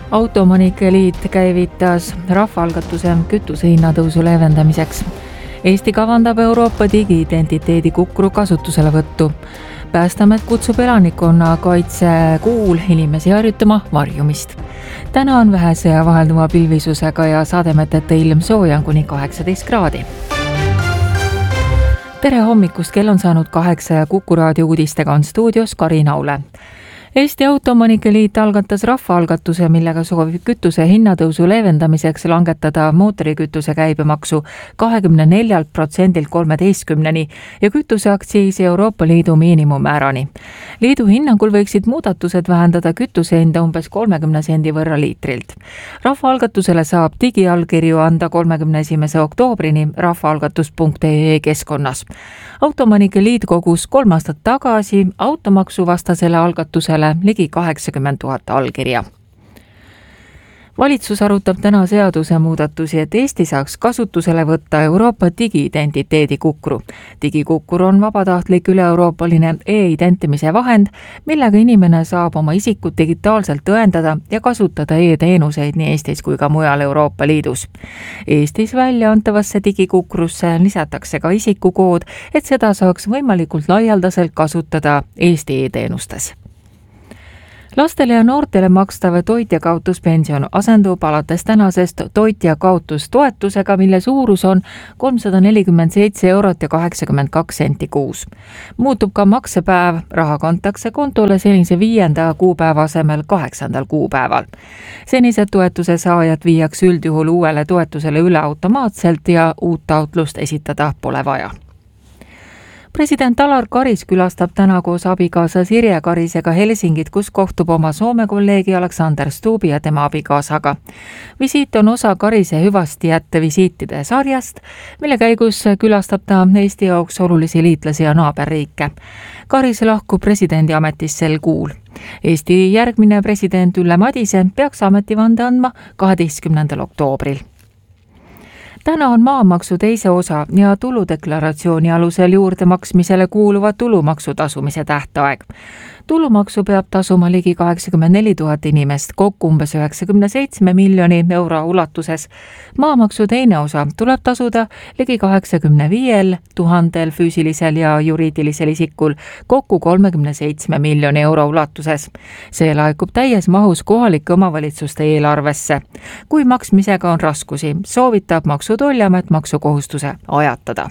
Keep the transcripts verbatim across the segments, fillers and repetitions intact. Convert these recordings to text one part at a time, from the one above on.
Autoomanike liit käivitas rahvaalgatuse kütuse hinnatõusu leevendamiseks. Eesti kavandab Euroopa digiidentiteedi kukru kasutuselevõttu. Päästeamet kutsub elanikkonna kaitse kuul inimesi harjutama varjumist. Täna on vähese ja vahelduva pilvisusega ja sademeteta ilm, sooja on kuni kaheksateist kraadi. Tere hommikust, kell on saanud kaheksa ja Kuku raadio uudistega on stuudios Karin Aule. Eesti Autoomanike liit algatas rahvaalgatuse, millega soovib kütuse hinnatõusu leevendamiseks langetada mootorikütuse käibemaksu kahekümne neljalt protsendilt kolmeteistkümneni ja kütuseaktsiisi Euroopa Liidu miinimummäärani. Liidu hinnangul võiksid muudatused vähendada kütuse hinda umbes kolmekümne sendi võrra liitrilt. Rahvaalgatusele saab digiallkirju anda kolmekümne esimese oktoobrini rahvaalgatus punkt ee keskkonnas. Autoomanike liit kogus kolm aastat tagasi automaksu vastasele algatusele ligi kaheksakümmend tuhat allkirja. Valitsus arutab täna seaduse muudatusi, et Eesti saaks kasutusele võtta Euroopa digiidentiteedi kukru. Digikukkur on vabatahtlik üle-euroopaline e-identimise vahend, millega inimene saab oma isikut digitaalselt tõendada ja kasutada e-teenuseid nii Eestis kui ka mujal Euroopa Liidus. Eestis välja antavasse digikukrusse lisatakse ka isikukood, et seda saaks võimalikult laialdaselt kasutada Eesti e-teenustes. Lastele ja noortele makstav toitjakaotuspension asendub alates tänasest toitjakaotustoetusega, mille suurus on kolmsada nelikümmend seitse eurot ja kaheksakümmend kaks senti kuus. Muutub ka maksepäev, raha kantakse kontole senise viienda kuupäeva asemel kaheksandal kuupäeval. Senised toetuse saajad viiaks üldjuhul uuele toetusele üle automaatselt ja uut taotlust esitada pole vaja. President Alar Karis külastab täna koos abikaasa Sirje Karisega Helsingit, kus kohtub oma Soome kolleegi Alexander Stubbi ja tema abikaasaga. Visiit on osa Karise hüvasti jätte visiitide sarjast, mille käigus külastab ta Eesti jaoks olulisi liitlasi ja naaberriike. Karis lahkub presidendi ametist sel kuul. Eesti järgmine president Ülle Madise peaks ametivande andma kaheteistkümnendal oktoobril. Täna on maamaksu teise osa ja tuludeklaratsiooni alusel juurde maksmisele kuuluva tulumaksu tasumise tähtaeg. Tulumaksu peab tasuma ligi kaheksakümmend neli tuhat inimest, kokku umbes üheksakümne seitsme miljoni euro ulatuses. Maamaksu teine osa tuleb tasuda ligi kaheksakümne viiel tuhandel füüsilisel ja juriidilisel isikul, kokku kolmekümne seitsme miljoni euro ulatuses. See laekub täies mahus kohalike omavalitsuste eelarvesse. Kui maksmisega on raskusi, soovitab Maksu- ja Tolliamet maksukohustuse ajatada.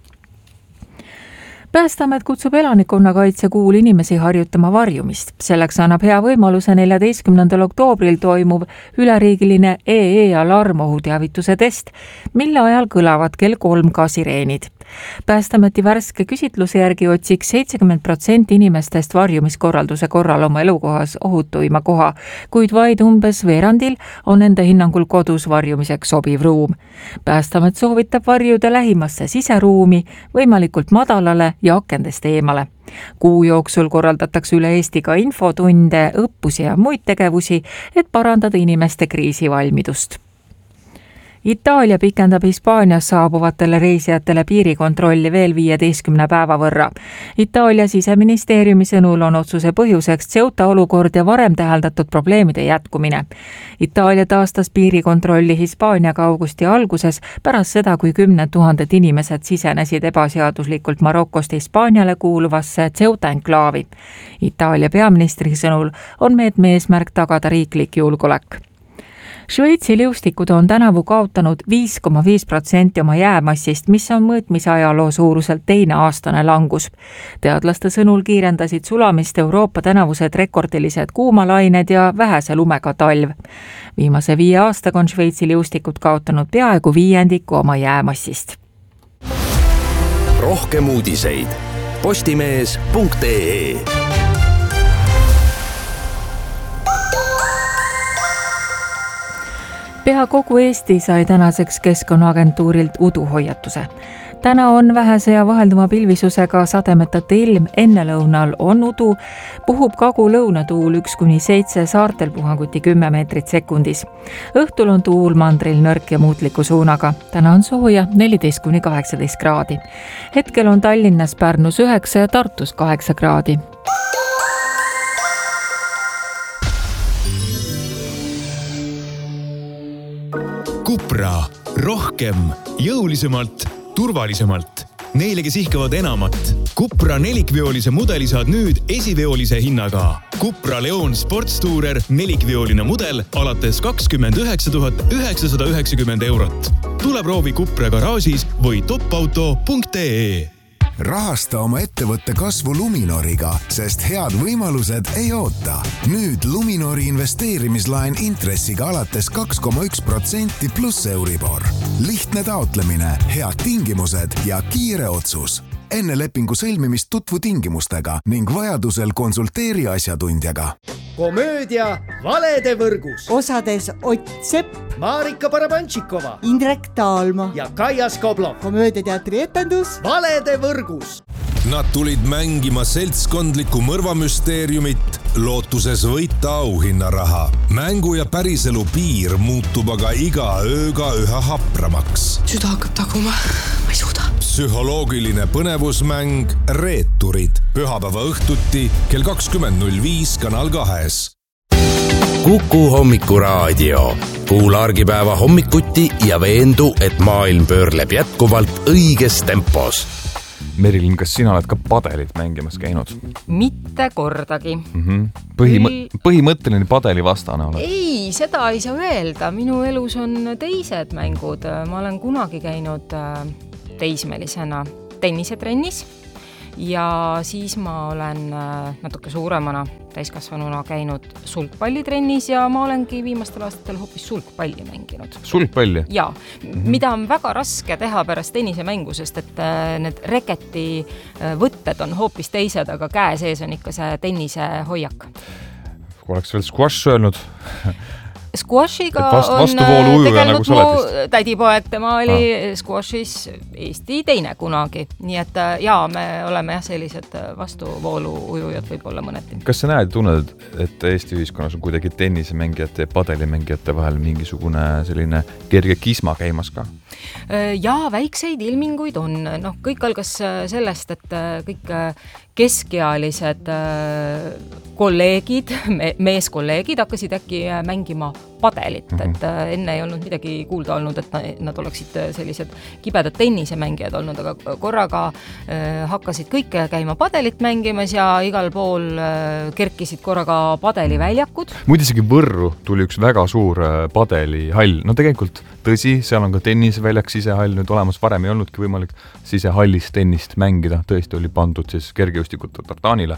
Päästeamet kutsub elanikkonna kaitse kuul inimesi harjutama varjumist. Selleks annab hea võimaluse neljateistkümnendal oktoobril toimuv üleriigiline E E-alarm ohuteavituse test, mille ajal kõlavad kell kolm ka sireenid. Päästeameti värske küsitluse järgi otsiks seitsekümmend protsenti inimestest varjumiskorralduse korral oma elukohas ohutuima koha, kuid vaid umbes veerandil on enda hinnangul kodus varjumiseks sobiv ruum. Päästeamet soovitab varjuda lähimasse siseruumi, võimalikult madalale ja akendest eemale. Kuu jooksul korraldatakse üle Eesti ka infotunde, õppusi ja muid tegevusi, et parandada inimeste kriisivalmidust. Itaalia pikendab Hispaanias saabuvatele reisijatele piirikontrolli veel viieteistkümne päeva võrra. Itaalia siseministeeriumi sõnul on otsuse põhjuseks Ceuta olukord ja varem täheldatud probleemide jätkumine. Itaalia taastas piirikontrolli Hispaaniaga augusti alguses pärast seda, kui kümned tuhanded inimesed sisenesid ebaseaduslikult Marokost Hispaaniale kuuluvasse Ceuta enklaavi. Itaalia peaministri sõnul on meetme eesmärk tagada riiklik julgeolek. Šveitsi liustikud on tänavu kaotanud viis koma viis protsenti oma jäämassist, mis on mõõtmise ajaloo suuruselt teine aastane langus. Teadlaste sõnul kiirendasid sulamist Euroopa tänavused rekordilised kuumalained ja vähese lumega talv. Viimase viie aastaga on Šveitsi liustikud kaotanud peaaegu viiendiku oma jäämassist. Rohkem uudiseid postimees punkt ee. Pea kogu Eesti sai tänaseks Keskkonnaagentuurilt uduhoiatuse. Täna on vähese ja vahelduma pilvisusega sademetata ilm, ennelõunal on udu, puhub kagu-lõunatuul üks kuni seitse, saartel puhanguti kümme meetrit sekundis. Õhtul on tuul mandril nõrk ja muutliku suunaga. Täna on sooja neliteist kuni kaheksateist kraadi. Hetkel on Tallinnas, Pärnus üheksa ja Tartus kaheksa kraadi. Cupra, rohkem, jõulisemalt, turvalisemalt. Neile, kes ihkavad enamat. Cupra nelikveolise mudeli saad nüüd esiveolise hinnaga. Cupra Leon Sportstourer nelikveoline mudel alates kakskümmend üheksa tuhat üheksasada üheksakümmend eurot. Tule proovi Cupra garaažis või topauto punkt ee. Rahasta oma ettevõtte kasvu Luminoriga, sest head võimalused ei oota. Nüüd Luminori investeerimislaen intressiga alates kaks koma üks protsenti pluss Euribor. Lihtne taotlemine, head tingimused ja kiire otsus. Enne lepingu sõlmimist tutvu tingimustega ning vajadusel konsulteeri asjatundjaga. Komöödia Valede võrgus. Osades Ott Sepp, Marika Barabantšikova, Indrek Taalma ja Kaia Skoblov. Komöödiateatri etendus Valede võrgus. Nad tulid mängima seltskondlikku mõrvamüsteeriumit, lootuses võita auhinnaraha. Mängu ja päriselu piir muutub aga iga ööga üha hapramaks. Süda hakkab taguma, ma ei suuda. Psühholoogiline põnevusmäng Reeturid. Pühapäeva õhtuti kell kakskümmend null viis Kanal kahes. Kuku hommikuraadio. Kuula argipäeva hommikuti ja veendu, et maailm pöörleb jätkuvalt õiges tempos. Merilin, kas sina oled ka padelit mängimas käinud? Mitte kordagi. Mm-hmm. Põhimõ- põhimõtteline padeli vastane oled? Ei, seda ei saa öelda. Minu elus on teised mängud. Ma olen kunagi käinud teismelisena tennisetrennis ja siis ma olen natuke suuremana täiskasvanuna käinud sulgpallitrennis ja ma olengi viimastel aastatel hoopis sulgpalli mänginud. Sulgpalli? Jaa, mm-hmm. mida on väga raske teha pärast tennisemängu, sest et need reketi võtted on hoopis teised, aga käe sees on ikka see tennise hoiak. Kui oleks veel squash öelnud... Squashiga vast, on tegelenud nagu mu tädipoeg, tema oli ah. squashis Eesti teine kunagi. Nii et jaa, me oleme jah sellised vastuvoolu ujujad võib-olla mõneti. Kas sa näed, tunned, et Eesti ühiskonnas on kuidagi tennisemängijate ja padelimängijate vahel mingisugune selline kerge kisma käimas ka? Jaa, väikseid ilminguid on. No, kõik algas sellest, et kõik keskealised kolleegid, meeskolleegid hakkasid äkki mängima padelit, et enne ei olnud midagi kuulda olnud, et nad oleksid sellised kibedad tennisemängijad olnud, aga korraga hakkasid kõik käima padelit mängimas ja igal pool kerkisid korraga padeliväljakud. Muide isegi Võrru tuli üks väga suur padelihall. No tegelikult tõsi, seal on ka tennisväljak sisehall nüüd olemas, varem ei olnudki võimalik sisehallis tennist mängida, tõesti oli pandud siis kergejõustikute tartaanile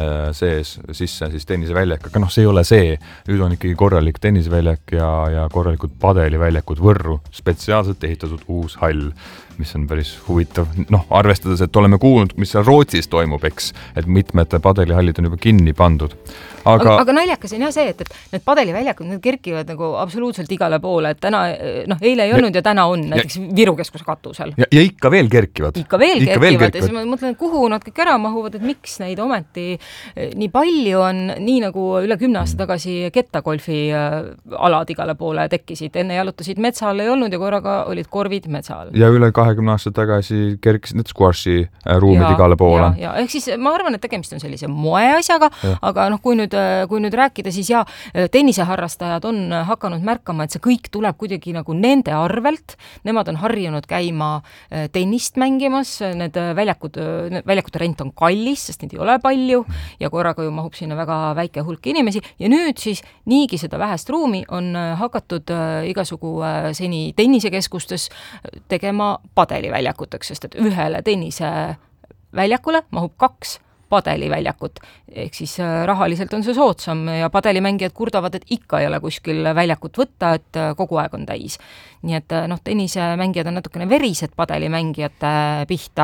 sees sisse siis tenniseväljak, aga noh, see ei ole see, nüüd on ikkagi korralik tenniseväljak ja, ja korralikud padeliväljakud Võrru, spetsiaalselt ehitatud uus hall, mis on päris huvitav, noh, arvestades, et oleme kuulnud, mis seal Rootsis toimub, eks, et mitmed padelihallid on juba kinni pandud. Aga, aga, aga naljakas on jah see, et, et need padeliväljakud, need kerkivad nagu absoluutselt igale poole, et täna, noh, eile ei olnud ja, ja täna on näiteks ja, Viru keskuse katusel. Ja, ja ikka veel kerkivad. Ikka veel ikka kerkivad, veel kerkivad. Ja siis ma mõtlen, kuhu nad kõik ära mahuvad, et miks neid ometi nii palju on, nii nagu üle kümne aasta tagasi kettagolfi alad igale poole tekkisid. Enne jalutasid metsal ei olnud ja korraga olid korvid metsal. Ja üle kahekümne aasta tagasi kerkisid need squashi ruumid ja, igale poole. Ja, ja ehk siis ma arvan, et tegemist on sellise moeasjaga, ja. aga noh, kui nüüd, kui nüüd rääkida, siis ja tenniseharrastajad on hakanud märkama, et see kõik tuleb kuidagi nagu nende arvelt. Nemad on harjunud käima tennist mängimas, need väljakud, väljakute rent on kallis, sest neid ei ole palju ja korraga ju mahub sinna väga väike hulk inimesi ja nüüd siis niigi seda vähest ruumi on hakatud igasugu seni tennisekeskustes tegema padeliväljakuteks, sest et ühele tenniseväljakule mahub kaks padeliväljakut, ehk siis rahaliselt on see soodsam ja padelimängijad kurdavad, et ikka ei ole kuskil väljakut võtta, et kogu aeg on täis. Nii et noh, tennisemängijad on natukene verised padelimängijate pihta,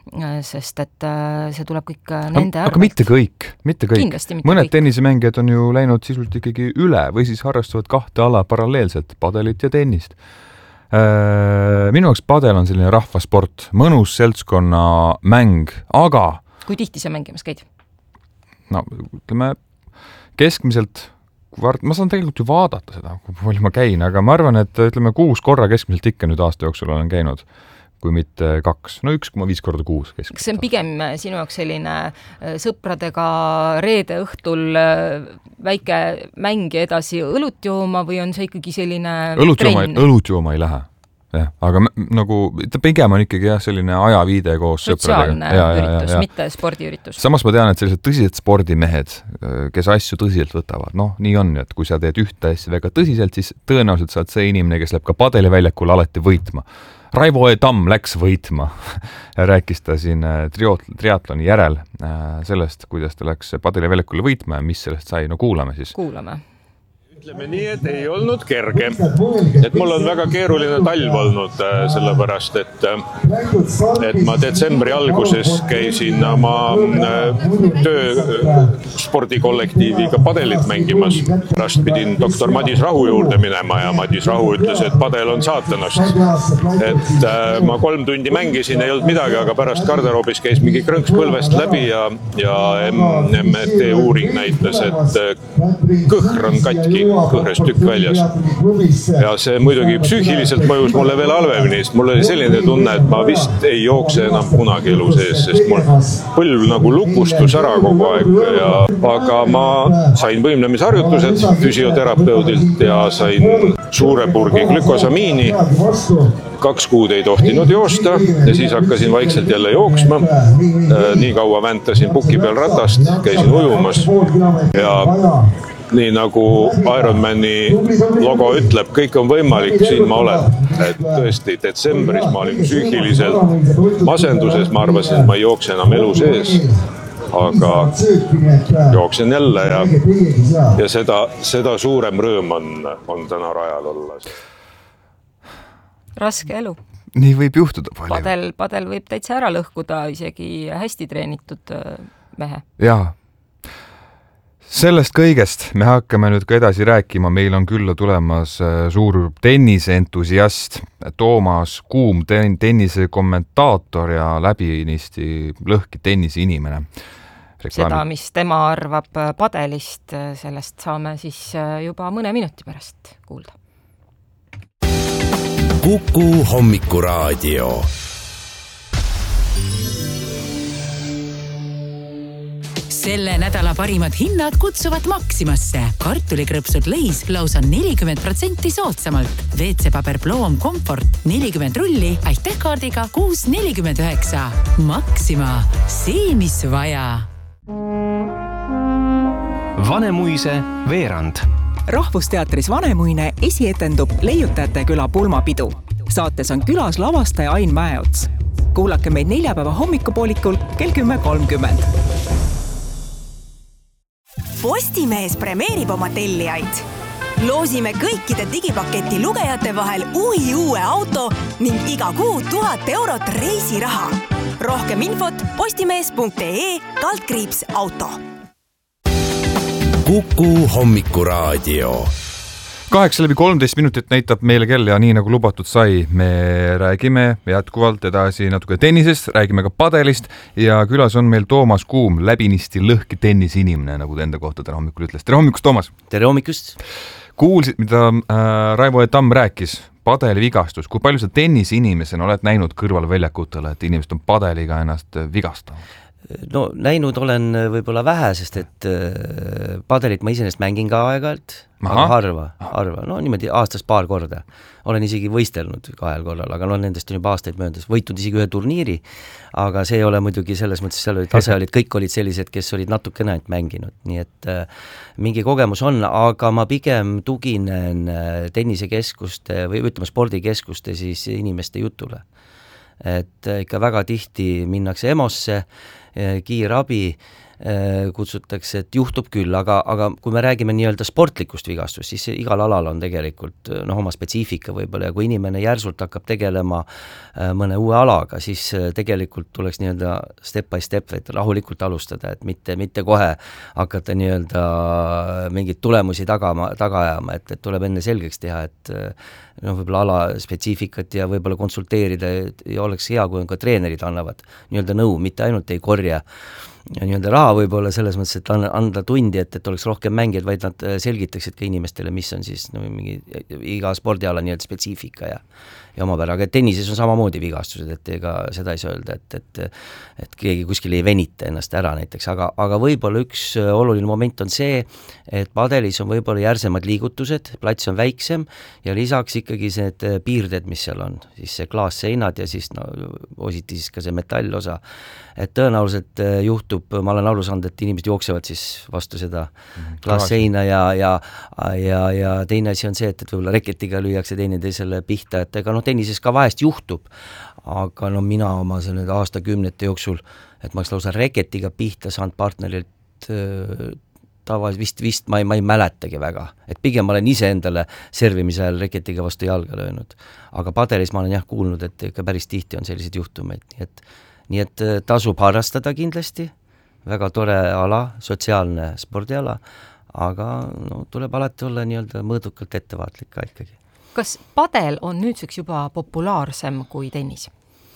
sest et see tuleb kõik nende arvelt. Aga mitte kõik, mitte kõik. Kindlasti mitte Mõned kõik. tennisemängijad on ju läinud sisult ikkagi üle või siis harrastavad kahte ala paralleelselt, padelit ja tennist. Minu jaoks padel on selline rahvasport, mõnus seltskonna mäng, aga kui tihti sa mängimas käid? No, ütleme, keskmiselt, ma saan tegelikult ju vaadata seda, kui palju ma käin, aga ma arvan, et ütleme, kuus korra keskmiselt ikka nüüd aasta jooksul olen käinud. kui mitte kaks, no üks koma viis korda kuus keskmine. Kas see on pigem sinu jaoks selline sõpradega reede õhtul väike mäng ja edasi õlut jooma või on see ikkagi selline õlut jooma, trenn? õlut jooma ei lähe. Ja, aga m- nagu pigem on ikkagi jah, selline ajaviide koos sõpradega. Sotsiaalne ja, üritus, ja, ja. mitte spordiüritus. Samas ma tean, et sellised tõsised spordimehed, kes asju tõsiselt võtavad, noh, nii on, et kui sa teed ühte asja väga tõsiselt, siis tõenäoliselt saad see inimene, kes läheb ka padeliväljakul alati võitma. Raivo E. Tamm läks võitma. Rääkis ta siin triot- triatloni järel sellest, kuidas ta läks padeliväljakule võitma ja mis sellest sai. No kuulame siis. Kuulame. Ütleme nii, et ei olnud kerge, et mul on väga keeruline talv olnud sellepärast, et, et ma detsembri alguses käisin oma töö spordikollektiiviga padelit mängimas. Pärast pidin doktor Madis Rahu juurde minema ja Madis Rahu ütles, et padel on saatanast. Et ma kolm tundi mängisin, ei olnud midagi, aga pärast garderoobis käis mingi krõnks põlvest läbi ja, ja M R T uuring näitas, et kõhr on katki. Kõhres tükk väljas. Ja see muidugi psüühiliselt mõjus mulle veel halvemini, sest mul oli selline tunne, et ma vist ei jookse enam kunagi elu sees, sest mul põlv nagu lukustus ära kogu aeg. Ja, aga ma sain võimlemisharjutused füsioterapeudilt ja sain suure purgi glükosamiini. Kaks kuud ei tohtinud joosta ja siis hakkasin vaikselt jälle jooksma. Nii kaua väntasin puki peal ratast, käisin ujumas ja nii nagu Ironmani logo ütleb, kõik on võimalik, siin ma olen. Et tõesti, detsembris ma olin psüühiliselt masenduses, ma arvasin, et ma ei jookse enam elu sees, aga jooksen jälle ja, ja seda, seda suurem rõõm on, on täna rajal olla. Raske elu. Nii võib juhtuda palju. Padel, padel võib täitsa ära lõhkuda isegi hästi treenitud mehe. Jaa. Sellest kõigest me hakkame nüüd ka edasi rääkima. Meil on külla tulemas suur tenniseentusiast Toomas Kuum, tennise kommentaator ja läbinisti lõhki tennise inimene. Reklaami. Seda, mis tema arvab padelist, sellest saame siis juba mõne minuti pärast kuulda. Kuku hommikuraadio. Selle nädala parimad hinnad kutsuvad Maximasse. Kartulikrõpsud Leis lausa nelikümmend protsenti soodsamalt. W C paber Bloom Comfort nelikümmend rulli, aitäh kaardiga kuus nelikümmend üheksa. Maxima, see mis vaja. Vanemuise veerand. Rahvusteatris Vanemuine esietendub Leiutajate küla pulmapidu. Saates on külas lavastaja Ain Mäeots. Kuulake meid neljapäeva hommikupoolikul kell kümme kolmkümmend. Postimees premeerib oma tellijaid. Loosime kõikide digipaketi lugejate vahel uhi uue auto ning iga kuu tuhat eurot reisiraha. Rohkem infot postimees.ee kaldkriips auto. Kuku hommikuraadio. Kaheksa läbi kolmteist minutit näitab meile kell ja nii nagu lubatud sai, me räägime jätkuvalt edasi natuke tennisest, räägime ka padelist ja külas on meil Toomas Kuum, läbinisti lõhki tennise inimene, nagu ta enda kohta täna hommikul ütles. Tere hommikust, Toomas! Tere hommikust! Kuulsid, mida äh, Raivo E. Tamm rääkis, padelivigastus. Kui palju sa tennise inimesena oled näinud kõrval väljakutele, et inimesed on padeliga ennast vigastanud? No näinud olen võib-olla vähe, sest et padelit ma isenest mängin ka aeg-ajalt, aga harva, harva, no niimoodi aastas paar korda. Olen isegi võistelnud kahel korral, aga no nendest on juba aastaid möödas. Võitnud isegi ühe turniiri, aga see ei ole muidugi selles mõttes, seal olid tase olid, kõik olid sellised, kes olid natukene ainult mänginud. Nii et äh, mingi kogemus on, aga ma pigem tuginen tennisekeskuste või ütleme spordikeskuste siis inimeste jutule. Et ikka väga tihti minnakse EMO-sse, kiirabi kutsutakse, et juhtub küll, aga, aga kui me räägime nii-öelda sportlikust vigastust, siis igal alal on tegelikult noh, oma spetsiifika võib-olla ja kui inimene järsult hakkab tegelema mõne uue alaga, siis tegelikult tuleks nii-öelda step by step, et rahulikult alustada, et mitte, mitte kohe hakata nii-öelda mingeid tulemusi tagama, taga ajama, et, et tuleb enne selgeks teha, et no võib-olla ala spetsiifikat ja võib-olla konsulteerida ja oleks hea, kui ka treenerid annavad nii-öelda nõu, mitte ainult ei korja nii-öelda raha võib-olla selles mõttes, et anda tundi, et, et oleks rohkem mängijaid, vaid nad selgitaksid ka inimestele, mis on siis no, mingi, iga spordiala nii-öelda spetsiifika ja ja omapära, aga tennises on samamoodi vigastused, et ega seda ei saa öelda, et, et, et keegi kuskil ei venita ennast ära näiteks, aga, aga võib-olla üks oluline moment on see, et padelis on võib-olla järsemad liigutused, plats on väiksem ja lisaks ikkagi need piirded, mis seal on, siis see klaasseinad ja siis no, ositi siis ka see metallosa, et tõenäoliselt juhtub, ma olen aru saanud, et inimesed jooksevad siis vastu seda klaasseina ja, ja, ja, ja teine asi on see, et, et võib-olla reketiga lüüakse teineteisele pihta, et ega noh, tennises ka vahest juhtub, aga no mina oma selle aastakümnete jooksul, et ma oleks lausa reketiga pihta saanud partnerilt äh, tavaliselt vist, vist ma ei, ma ei mäletagi väga, et pigem ma olen ise endale servimise ajal reketiga vastu jalga löönud, aga padelis ma olen jah kuulnud, et ikka päris tihti on selliseid juhtumeid, nii et, nii et tasub harrastada kindlasti, väga tore ala, sotsiaalne spordiala, aga no, tuleb alati olla nii-öelda mõõdukalt ettevaatlik ka ikkagi. Kas padel on nüüdseks juba populaarsem kui tennis?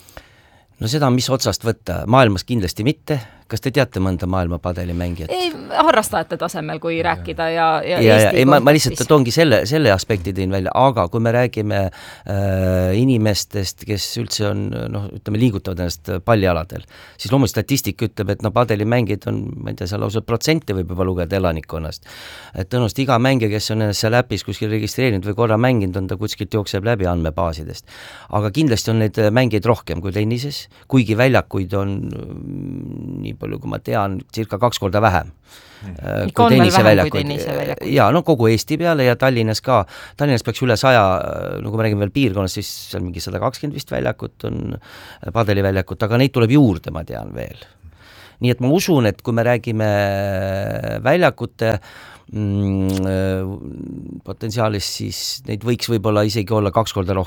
No seda, mis otsast võtta, maailmas kindlasti mitte. Kas te teate mõnda maailma padelimängijat? Ei, harrastajate tasemel, kui rääkida ja, ja, ja Eesti ei, ma, ma lihtsalt toongi selle, selle aspekti tõin välja, aga kui me räägime äh, inimestest, kes üldse on, noh, ütleme, liigutavad ennast pallialadel, siis loomulikult statistik ütleb, et no padelimängijad on, ma ei tea, seal lausa protsente võib juba lugeda elanikkonnast. Et tõenäoliselt iga mängija, kes on ennast seal äpis kuskil registreerinud või korra mänginud, on ta kuskilt jookseb läbi andmebaasidest. Aga kindlasti on neid mängijaid rohkem kui tennises, kuigi väljakuid on nii palju, kui ma tean, circa kaks korda vähem. Hmm. Kui tennise väljakuid. Ja no kogu Eesti peale ja Tallinnas ka. Tallinnas peaks üle saja, no kui me räägime veel piirkonnast, siis seal mingi sada kakskümmend vist väljakut on padeliväljakut, aga neid tuleb juurde, ma tean veel. Nii et ma usun, et kui me räägime väljakute mm, potentsiaalis, siis neid võiks võib-olla isegi olla kaks korda rohkem